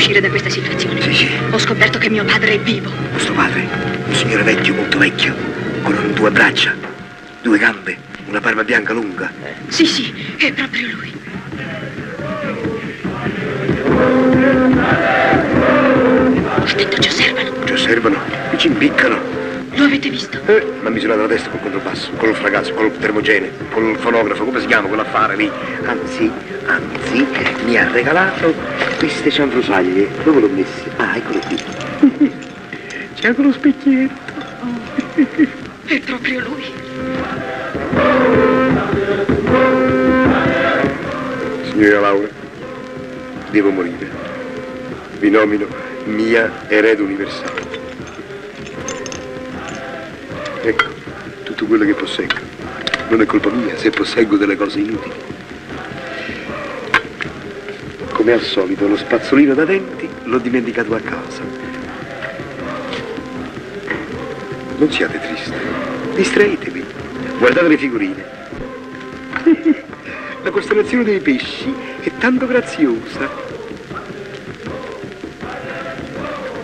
uscire da questa situazione. Sì, sì. Ho scoperto che mio padre è vivo. Vostro padre, un signore vecchio, molto vecchio, con 2 braccia, 2 gambe, una barba bianca lunga. Sì, sì, è proprio lui. Aspetta, ci osservano. Ci osservano e ci impiccano. Lo avete visto? Ma mi sono dato la testa col controbasso, col fragazzo, col termogene, col fonografo, come si chiama quell'affare lì? Anzi, mi ha regalato queste cianfrusaglie. Dove l'ho messe? Ah, eccole qui. C'è anche lo specchietto. È proprio lui. Signora Laura, devo morire. Vi nomino mia erede universale. Ecco, tutto quello che posseggo. Non è colpa mia se posseggo delle cose inutili. Come al solito, lo spazzolino da denti l'ho dimenticato a casa. Non siate tristi. Distraetevi. Guardate le figurine. La costellazione dei pesci è tanto graziosa.